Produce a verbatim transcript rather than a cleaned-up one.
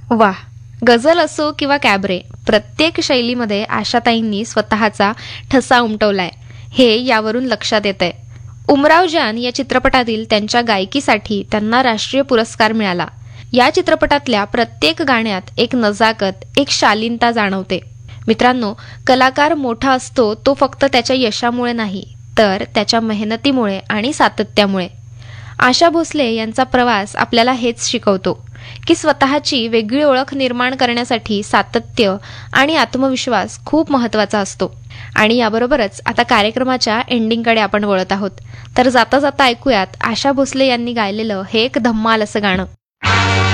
वाह! गझल असो किंवा कॅबरे, प्रत्येक शैलीमध्ये आशाताईंनी स्वतःचा ठसा उमटवलाय, हे यावरून लक्षात येतंय. उमराव जान या चित्रपटातील त्यांच्या गायकीसाठी त्यांना राष्ट्रीय पुरस्कार मिळाला. या चित्रपटातल्या प्रत्येक गाण्यात एक नजाकत, एक शालीनता जाणवते. मित्रांनो, कलाकार मोठा असतो तो फक्त त्याच्या यशामुळे नाही, तर त्याच्या मेहनतीमुळे आणि सातत्यामुळे. आशा भोसले यांचा प्रवास आपल्याला हेच शिकवतो की स्वतःची वेगळी ओळख निर्माण करण्यासाठी सातत्य आणि आत्मविश्वास खूप महत्त्वाचा असतो. आणि याबरोबरच आता कार्यक्रमाच्या एंडिंगकडे आपण वळत आहोत. तर जाता जाता ऐकूयात आशा भोसले यांनी गायलेलं हे एक धम्माल असं गाणं.